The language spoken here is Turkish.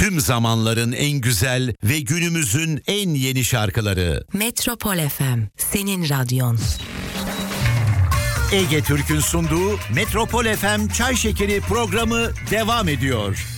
Tüm zamanların en güzel ve günümüzün en yeni şarkıları. Metropol FM, senin radyon. Ege Türk'ün sunduğu Metropol FM Çay Şekeri programı devam ediyor.